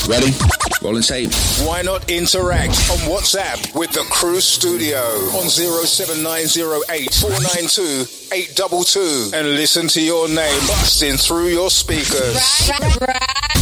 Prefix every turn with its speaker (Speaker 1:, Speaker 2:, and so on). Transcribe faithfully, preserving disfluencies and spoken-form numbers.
Speaker 1: Ready? Rolling tape.
Speaker 2: Why not interact on WhatsApp with the Crew Studio on zero seven nine zero eight four nine two eight two two and listen to your name busting through your speakers.
Speaker 3: Right, right, right.